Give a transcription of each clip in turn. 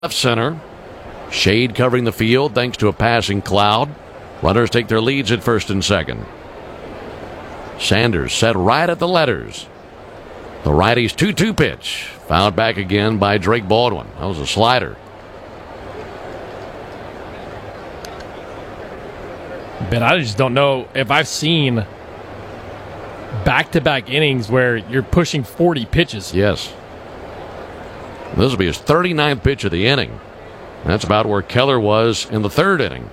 Left center. Shade covering the field thanks to a passing cloud. Runners take their leads at first and second. Sanders set right at the letters. The righty's 2-2 pitch. Fouled back again by Drake Baldwin. That was a slider. Ben, I just don't know if I've seen back-to-back innings where you're pushing 40 pitches. Yes. This will be his 39th pitch of the inning. That's about where Keller was in the third inning.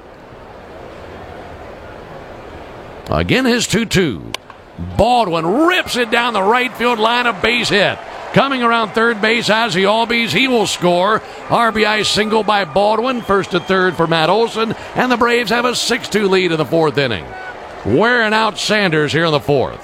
Again, his 2-2. Baldwin rips it down the right field line, a base hit. Coming around third base, Ozzie Albies, he will score. RBI single by Baldwin, first to third for Matt Olson, and the Braves have a 6-2 lead in the fourth inning. Wearing out Sanders here in the fourth.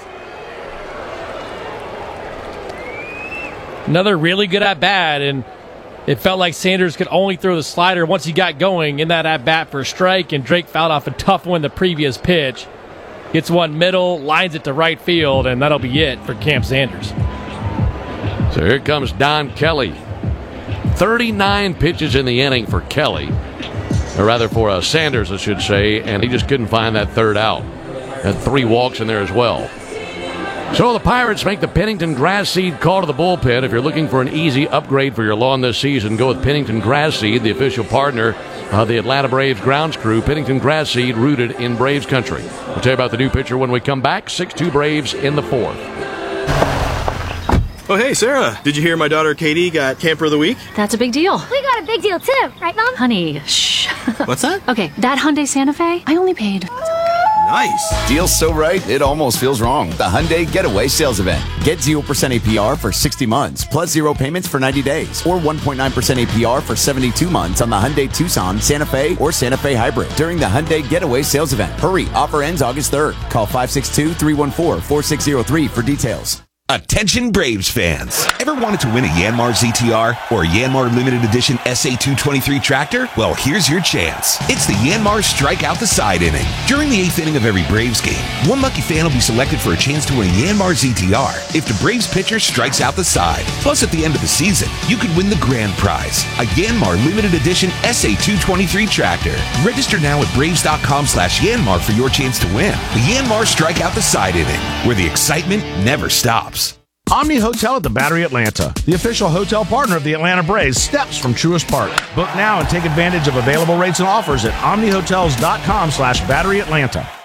Another really good at-bat, and it felt like Sanders could only throw the slider once he got going in that at-bat for a strike, and Drake fouled off a tough one the previous pitch. Gets one middle, lines it to right field, and that'll be it for Cam Sanders. So here comes Don Kelly. 39 pitches in the inning for Kelly. Or rather for Sanders, I should say, and he just couldn't find that third out. Had 3 walks in there as well. So the Pirates make the Pennington Grass Seed call to the bullpen. If you're looking for an easy upgrade for your lawn this season, go with Pennington Grass Seed, the official partner of the Atlanta Braves grounds crew. Pennington Grass Seed, rooted in Braves country. We'll tell you about the new pitcher when we come back. 6-2 Braves in the fourth. Oh, hey, Sarah. Did you hear my daughter Katie got Camper of the Week? That's a big deal. We got a big deal, too. Right, Mom? Honey, shh. What's that? Okay, that Hyundai Santa Fe, I only paid... Nice. Deal's so right, it almost feels wrong. The Hyundai Getaway Sales Event. Get 0% APR for 60 months, plus 0 payments for 90 days, or 1.9% APR for 72 months on the Hyundai Tucson, Santa Fe, or Santa Fe Hybrid during the Hyundai Getaway Sales Event. Hurry, offer ends August 3rd. Call 562-314-4603 for details. Attention Braves fans. Ever wanted to win a Yanmar ZTR or a Yanmar Limited Edition SA223 tractor? Well, here's your chance. It's the Yanmar Strike Out the Side inning. During the 8th inning of every Braves game, one lucky fan will be selected for a chance to win a Yanmar ZTR if the Braves pitcher strikes out the side. Plus, at the end of the season, you could win the grand prize, a Yanmar Limited Edition SA223 tractor. Register now at Braves.com/Yanmar for your chance to win the Yanmar Strike Out the Side inning, where the excitement never stops. Omni Hotel at the Battery Atlanta, the official hotel partner of the Atlanta Braves, steps from Truist Park. Book now and take advantage of available rates and offers at omnihotels.com/Battery Atlanta.